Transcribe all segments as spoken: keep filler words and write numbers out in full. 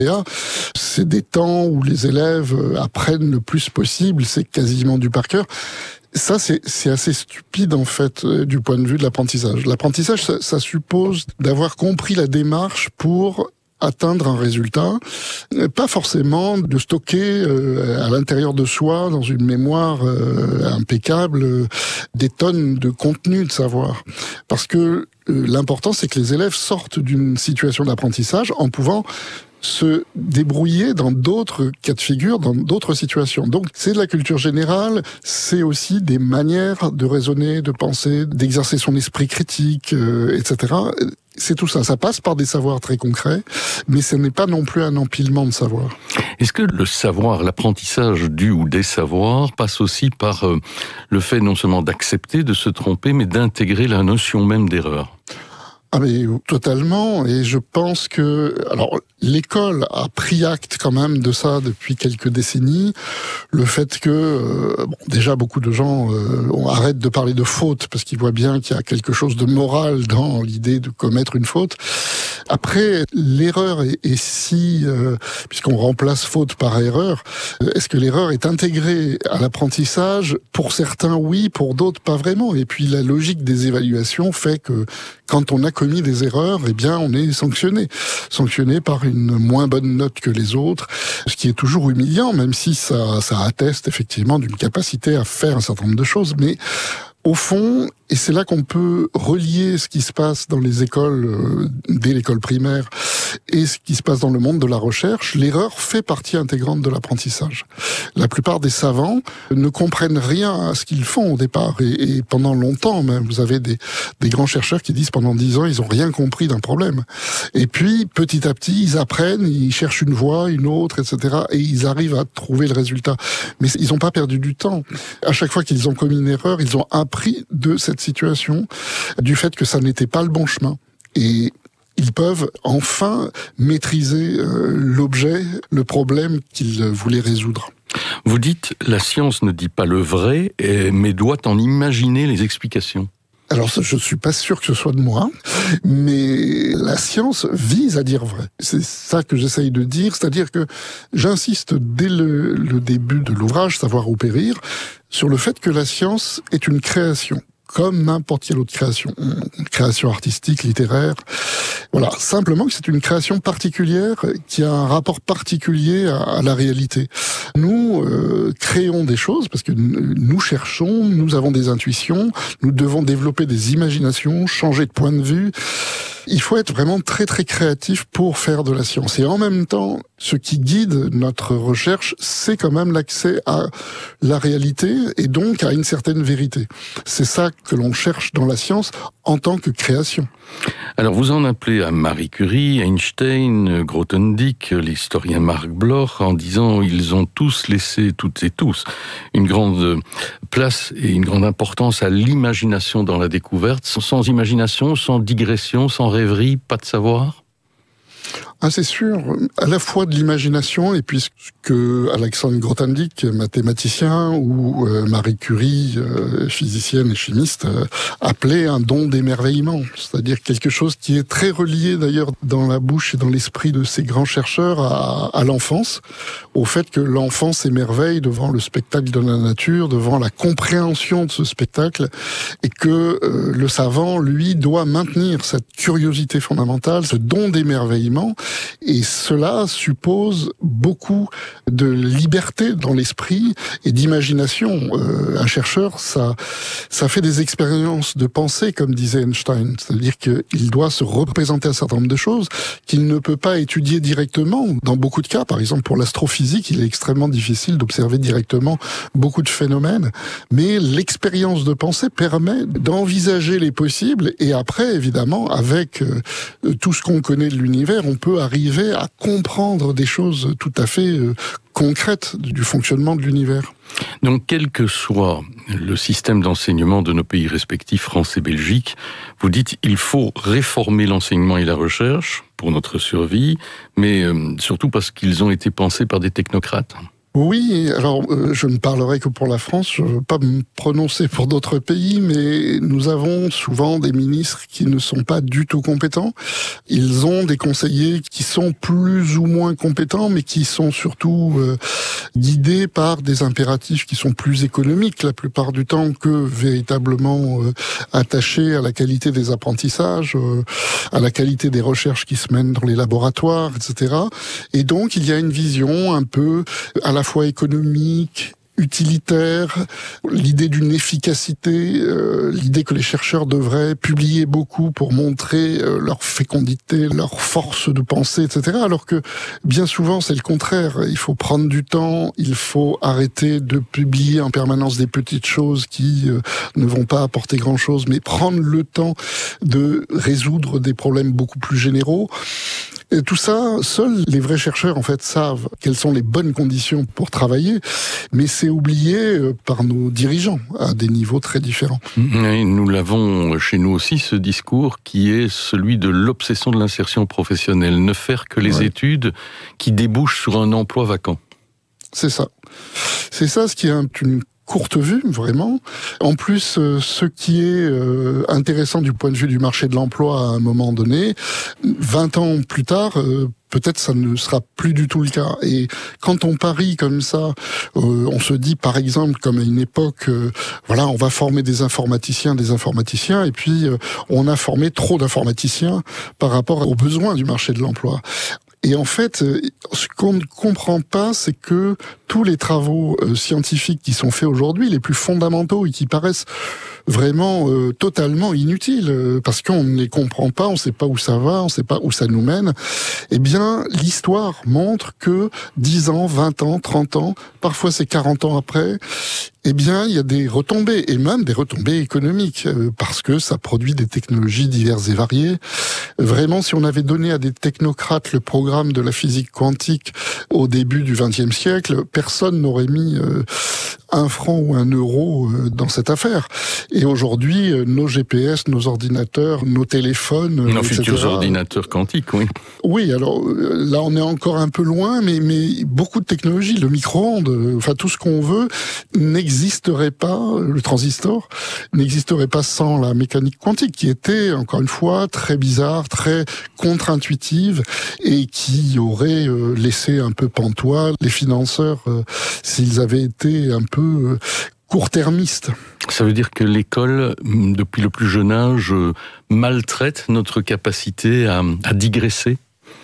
C'est des temps où les élèves apprennent le plus possible, c'est quasiment du par cœur. Ça, c'est, c'est assez stupide, en fait, euh, du point de vue de l'apprentissage. L'apprentissage, ça, ça suppose d'avoir compris la démarche pour atteindre un résultat, pas forcément de stocker euh, à l'intérieur de soi, dans une mémoire euh, impeccable, euh, des tonnes de contenu de savoir. Parce que euh, l'important, c'est que les élèves sortent d'une situation d'apprentissage en pouvant se débrouiller dans d'autres cas de figure, dans d'autres situations. Donc, c'est de la culture générale, c'est aussi des manières de raisonner, de penser, d'exercer son esprit critique, euh, et cetera. C'est tout ça. Ça passe par des savoirs très concrets, mais ce n'est pas non plus un empilement de savoirs. Est-ce que le savoir, l'apprentissage du ou des savoirs passe aussi par euh, le fait non seulement d'accepter de se tromper, mais d'intégrer la notion même d'erreur ? Ah mais totalement, et je pense que alors l'école a pris acte quand même de ça depuis quelques décennies. Le fait que euh, bon, déjà beaucoup de gens euh, on arrête de parler de faute parce qu'ils voient bien qu'il y a quelque chose de moral dans l'idée de commettre une faute. Après, l'erreur est, est si euh, puisqu'on remplace faute par erreur, est-ce que l'erreur est intégrée à l'apprentissage? Pour certains, oui, pour d'autres, pas vraiment. Et puis la logique des évaluations fait que quand on a commis des erreurs, eh bien, on est sanctionné. Sanctionné par une moins bonne note que les autres, ce qui est toujours humiliant, même si ça, ça atteste effectivement d'une capacité à faire un certain nombre de choses. Mais au fond, et c'est là qu'on peut relier ce qui se passe dans les écoles, euh, dès l'école primaire, et ce qui se passe dans le monde de la recherche, l'erreur fait partie intégrante de l'apprentissage. La plupart des savants ne comprennent rien à ce qu'ils font au départ, et, et pendant longtemps même. Vous avez des, des grands chercheurs qui disent pendant dix ans, ils n'ont rien compris d'un problème. Et puis, petit à petit, ils apprennent, ils cherchent une voie, une autre, et cetera, et ils arrivent à trouver le résultat. Mais ils n'ont pas perdu du temps. À chaque fois qu'ils ont commis une erreur, ils ont appris de cette situation, du fait que ça n'était pas le bon chemin. Et ils peuvent enfin maîtriser euh, l'objet, le problème qu'ils voulaient résoudre. Vous dites, la science ne dit pas le vrai, mais doit en imaginer les explications. Alors, je suis pas sûr que ce soit de moi, mais la science vise à dire vrai. C'est ça que j'essaye de dire, c'est-à-dire que j'insiste dès le, le début de l'ouvrage, Savoir ou périr, sur le fait que la science est une création, comme n'importe quelle autre création, une création artistique, littéraire. Voilà, simplement que c'est une création particulière qui a un rapport particulier à, à la réalité. Nous euh, créons des choses parce que nous cherchons, nous avons des intuitions, nous devons développer des imaginations, changer de point de vue. Il faut être vraiment très très créatif pour faire de la science. Et en même temps, ce qui guide notre recherche, c'est quand même l'accès à la réalité et donc à une certaine vérité. C'est ça que l'on cherche dans la science en tant que création. Alors vous en appelez à Marie Curie, Einstein, Grothendieck, l'historien Marc Bloch, en disant ils ont tous laissé, toutes et tous, une grande place et une grande importance à l'imagination dans la découverte. Sans imagination, sans digression, sans rêverie, pas de savoir ? Ah, c'est sûr, à la fois de l'imagination et puis ce que Alexandre Grothendieck, mathématicien, ou euh, Marie Curie, euh, physicienne et chimiste, euh, appelait un don d'émerveillement, c'est-à-dire quelque chose qui est très relié d'ailleurs dans la bouche et dans l'esprit de ces grands chercheurs à, à l'enfance, au fait que l'enfant s'émerveille devant le spectacle de la nature, devant la compréhension de ce spectacle, et que euh, le savant, lui, doit maintenir cette curiosité fondamentale, ce don d'émerveillement. Et cela suppose beaucoup de liberté dans l'esprit et d'imagination. Euh, un chercheur, ça, ça fait des expériences de pensée, comme disait Einstein. C'est-à-dire qu'il doit se représenter un certain nombre de choses qu'il ne peut pas étudier directement. Dans beaucoup de cas, par exemple pour l'astrophysique, il est extrêmement difficile d'observer directement beaucoup de phénomènes. Mais l'expérience de pensée permet d'envisager les possibles. Et après, évidemment, avec euh, tout ce qu'on connaît de l'univers, on peut arriver à comprendre des choses tout à fait euh, concrètes du fonctionnement de l'univers. Donc, quel que soit le système d'enseignement de nos pays respectifs, France et Belgique, vous dites il faut réformer l'enseignement et la recherche pour notre survie, mais euh, surtout parce qu'ils ont été pensés par des technocrates. Oui, alors euh, je ne parlerai que pour la France, je ne veux pas me prononcer pour d'autres pays, mais nous avons souvent des ministres qui ne sont pas du tout compétents. Ils ont des conseillers qui sont plus ou moins compétents, mais qui sont surtout euh, guidés par des impératifs qui sont plus économiques la plupart du temps que véritablement euh, attachés à la qualité des apprentissages, euh, à la qualité des recherches qui se mènent dans les laboratoires, et cetera. Et donc il y a une vision un peu à la à la fois économique, utilitaire, l'idée d'une efficacité, euh, l'idée que les chercheurs devraient publier beaucoup pour montrer euh, leur fécondité, leur force de pensée, et cetera. Alors que bien souvent c'est le contraire. Il faut prendre du temps, il faut arrêter de publier en permanence des petites choses qui euh, ne vont pas apporter grand-chose, mais prendre le temps de résoudre des problèmes beaucoup plus généraux. Et tout ça, seuls les vrais chercheurs en fait savent quelles sont les bonnes conditions pour travailler, mais c'est oublié par nos dirigeants à des niveaux très différents. Et nous l'avons chez nous aussi, ce discours qui est celui de l'obsession de l'insertion professionnelle, ne faire que les ouais. études qui débouchent sur un emploi vacant. C'est ça. C'est ça ce qui est une courte vue, vraiment. En plus, euh, ce qui est euh, intéressant du point de vue du marché de l'emploi à un moment donné, vingt ans plus tard, euh, peut-être ça ne sera plus du tout le cas. Et quand on parie comme ça, euh, on se dit par exemple, comme à une époque, euh, voilà, on va former des informaticiens, des informaticiens, et puis euh, on a formé trop d'informaticiens par rapport aux besoins du marché de l'emploi. Et en fait, ce qu'on ne comprend pas, c'est que tous les travaux euh, scientifiques qui sont faits aujourd'hui, les plus fondamentaux et qui paraissent vraiment euh, totalement inutiles, euh, parce qu'on ne les comprend pas, on ne sait pas où ça va, on ne sait pas où ça nous mène, eh bien, l'histoire montre que dix ans, vingt ans, trente ans, parfois c'est quarante ans après, eh bien, il y a des retombées, et même des retombées économiques, euh, parce que ça produit des technologies diverses et variées. Vraiment, si on avait donné à des technocrates le programme de la physique quantique au début du vingtième siècle, personne n'aurait mis euh, un franc ou un euro euh, dans cette affaire. Et aujourd'hui, euh, nos G P S, nos ordinateurs, nos téléphones, nos et cetera. Futurs ordinateurs quantiques, oui. Oui, alors euh, là, on est encore un peu loin, mais, mais beaucoup de technologies, le micro-ondes, euh, enfin tout ce qu'on veut, n'existerait pas, le transistor, n'existerait pas sans la mécanique quantique, qui était, encore une fois, très bizarre, très contre-intuitive, et qui aurait euh, laissé un peu pantois les financeurs euh, s'ils avaient été un peu euh, court-termistes. Ça veut dire que l'école, depuis le plus jeune âge, maltraite notre capacité à, à digresser ?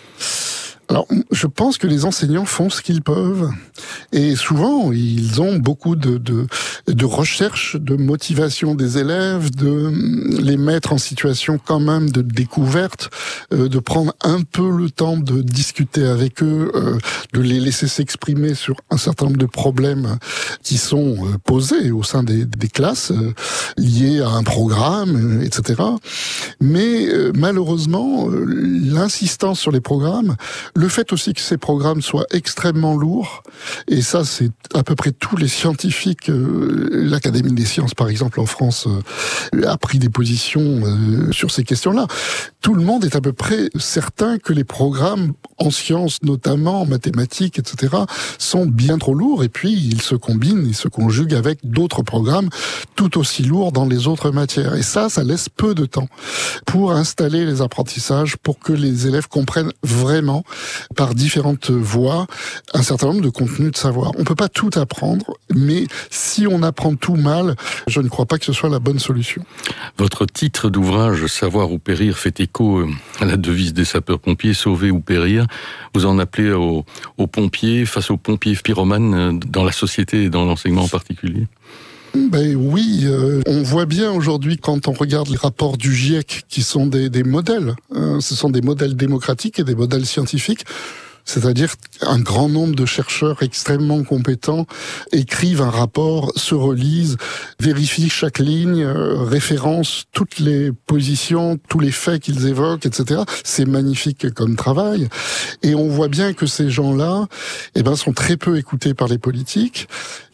Alors, je pense que les enseignants font ce qu'ils peuvent. Et souvent, ils ont beaucoup de, de, de recherche, de motivation des élèves, de les mettre en situation quand même de découverte, euh, de prendre un peu le temps de discuter avec eux, euh, de les laisser s'exprimer sur un certain nombre de problèmes qui sont euh, posés au sein des, des classes, euh, liés à un programme, euh, et cetera. Mais euh, malheureusement, euh, l'insistance sur les programmes, le fait aussi que ces programmes soient extrêmement lourds, et ça c'est à peu près tous les scientifiques, euh, l'Académie des sciences par exemple en France euh, a pris des positions euh, sur ces questions-là. Tout le monde est à peu près certain que les programmes en sciences, notamment en mathématiques, et cetera, sont bien trop lourds, et puis ils se combinent, ils se conjuguent avec d'autres programmes tout aussi lourds dans les autres matières. Et ça, ça laisse peu de temps pour installer les apprentissages, pour que les élèves comprennent vraiment par différentes voies un certain nombre de contenus de savoir. On peut pas tout apprendre, mais si on apprend tout mal, je ne crois pas que ce soit la bonne solution. Votre titre d'ouvrage, Savoir ou périr, fait écho à la devise des sapeurs-pompiers, sauver ou périr. Vous en appelez aux, aux pompiers, face aux pompiers pyromanes dans la société et dans l'enseignement en particulier? Ben oui, euh, on voit bien aujourd'hui quand on regarde les rapports du GIEC qui sont des, des modèles, hein, ce sont des modèles démocratiques et des modèles scientifiques. C'est-à-dire qu'un grand nombre de chercheurs extrêmement compétents écrivent un rapport, se relisent, vérifient chaque ligne, euh, référencent toutes les positions, tous les faits qu'ils évoquent, et cetera. C'est magnifique comme travail. Et on voit bien que ces gens-là, eh ben, sont très peu écoutés par les politiques.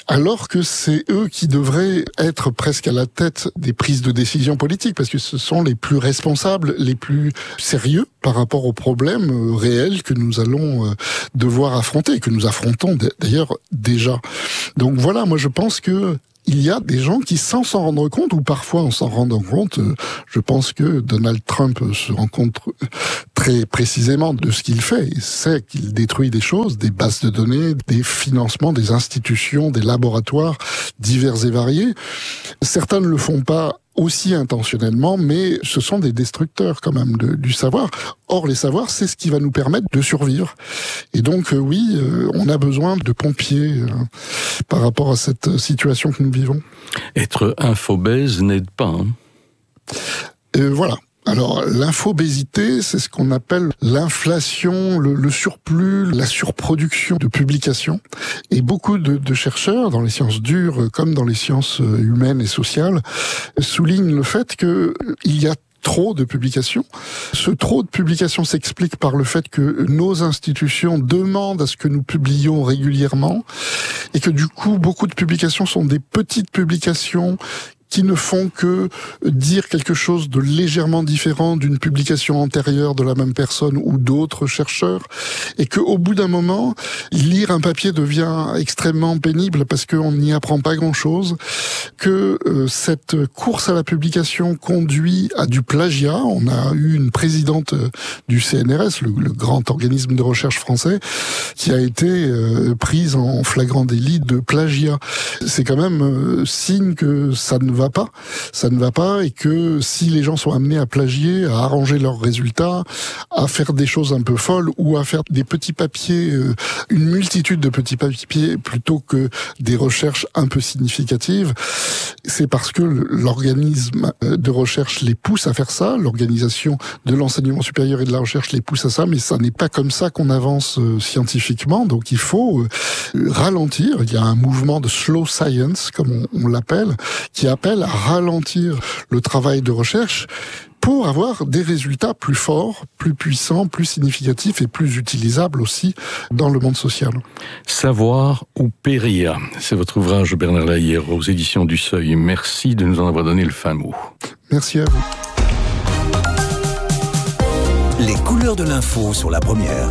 alors que c'est eux qui devraient être presque à la tête des prises de décision politiques, parce que ce sont les plus responsables, les plus sérieux par rapport aux problèmes réels que nous allons devoir affronter, que nous affrontons d'ailleurs déjà. Donc voilà, moi je pense que il y a des gens qui, sans s'en rendre compte, ou parfois en s'en rendant compte, je pense que Donald Trump se rend compte très précisément de ce qu'il fait. Il sait qu'il détruit des choses, des bases de données, des financements, des institutions, des laboratoires divers et variés. Certains ne le font pas aussi intentionnellement, mais ce sont des destructeurs quand même de, du savoir. Or, les savoirs, c'est ce qui va nous permettre de survivre. Et donc, euh, oui, euh, on a besoin de pompiers euh, par rapport à cette situation que nous vivons. Être infobèse n'aide pas. Hein. Euh, voilà. Alors, l'infobésité, c'est ce qu'on appelle l'inflation, le, le surplus, la surproduction de publications. Et beaucoup de, de chercheurs, dans les sciences dures comme dans les sciences humaines et sociales, soulignent le fait que il y a trop de publications. Ce trop de publications s'explique par le fait que nos institutions demandent à ce que nous publions régulièrement et que du coup, beaucoup de publications sont des petites publications qui ne font que dire quelque chose de légèrement différent d'une publication antérieure de la même personne ou d'autres chercheurs, et qu'au bout d'un moment, lire un papier devient extrêmement pénible parce qu'on n'y apprend pas grand-chose, que euh, cette course à la publication conduit à du plagiat. On a eu une présidente du C N R S, le, le grand organisme de recherche français, qui a été euh, prise en flagrant délit de plagiat. C'est quand même euh, signe que ça ne va pas, ça ne va pas, et que si les gens sont amenés à plagier, à arranger leurs résultats, à faire des choses un peu folles ou à faire des petits papiers, euh, une multitude de petits papiers plutôt que des recherches un peu significatives, c'est parce que l'organisme de recherche les pousse à faire ça, l'organisation de l'enseignement supérieur et de la recherche les pousse à ça, mais ça n'est pas comme ça qu'on avance euh, scientifiquement, donc il faut euh, ralentir. Il y a un mouvement de slow science, comme on, on l'appelle, qui appelle à ralentir le travail de recherche pour avoir des résultats plus forts, plus puissants, plus significatifs et plus utilisables aussi dans le monde social. Savoir ou périr, c'est votre ouvrage, Bernard Layer, aux éditions du Seuil. Merci de nous en avoir donné le fin mot. Merci à vous. Les couleurs de l'info sur la première.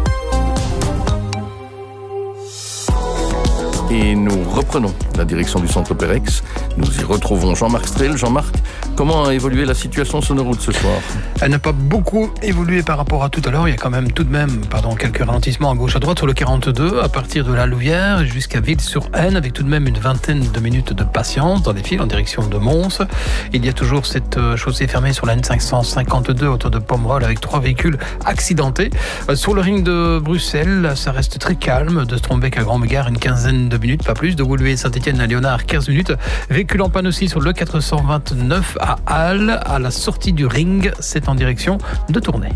Et nous reprenons la direction du centre Pérex. Nous y retrouvons Jean-Marc Strel. Jean-Marc, comment a évolué la situation sur nos routes ce soir ? Elle n'a pas beaucoup évolué par rapport à tout à l'heure. Il y a quand même tout de même pardon, quelques ralentissements à gauche à droite sur le quarante-deux, à partir de la Louvière jusqu'à Ville-sur-Aisne, avec tout de même une vingtaine de minutes de patience dans les files en direction de Mons. Il y a toujours cette chaussée fermée sur la N cinq cent cinquante-deux autour de Pomerol avec trois véhicules accidentés. Sur le ring de Bruxelles, ça reste très calme. De Strombeck à Grande-Gare, une quinzaine de minutes, pas plus. De Woluwe Saint-Étienne à Léonard, quinze minutes. Véhicule en panne aussi sur le quatre cent vingt-neuf à Halle, à la sortie du ring. C'est en direction de Tournai.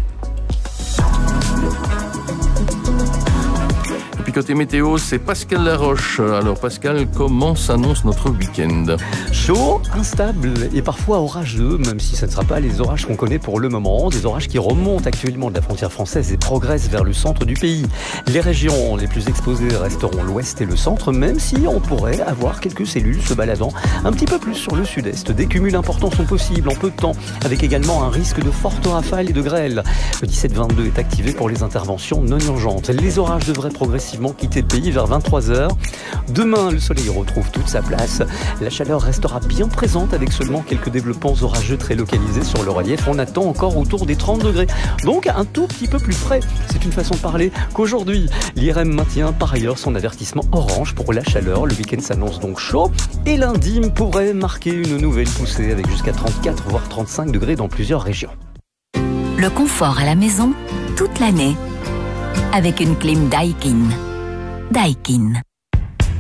Et puis côté météo, c'est Pascal Laroche. Alors Pascal, comment s'annonce notre week-end ? Chaud, instable et parfois orageux, même si ce ne sera pas les orages qu'on connaît pour le moment. Des orages qui remontent actuellement de la frontière française et progressent vers le centre du pays. Les régions les plus exposées resteront l'ouest et le centre, même si on pourrait avoir quelques cellules se baladant un petit peu plus sur le sud-est. Des cumuls importants sont possibles en peu de temps, avec également un risque de fortes rafales et de grêle. Le dix-sept vingt-deux est activé pour les interventions non urgentes. Les orages devraient progressivement quitter le pays vers vingt-trois heures. Demain, le soleil retrouve toute sa place. La chaleur restera bien présente avec seulement quelques développements orageux très localisés sur le relief. On attend encore autour des trente degrés. Donc un tout petit peu plus frais. C'est une façon de parler qu'aujourd'hui. L'I R M maintient par ailleurs son avertissement orange pour la chaleur. Le week-end s'annonce donc chaud. Et lundi pourrait marquer une nouvelle poussée avec jusqu'à trente-quatre voire trente-cinq degrés dans plusieurs régions. Le confort à la maison toute l'année avec une clim Daikin. Daikin.